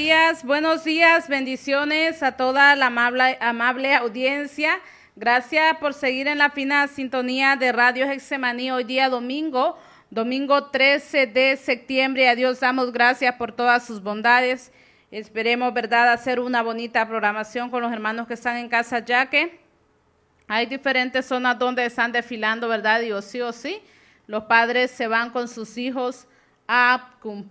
buenos días, bendiciones a toda la amable audiencia. Gracias por seguir en la fina sintonía de Radio Getsemaní hoy día domingo 13 de septiembre. A Dios damos gracias por todas sus bondades. Esperemos, ¿verdad?, hacer una bonita programación con los hermanos que están en casa, ya que hay diferentes zonas donde están desfilando, ¿verdad? Y sí o sí, los padres se van con sus hijos a cumplir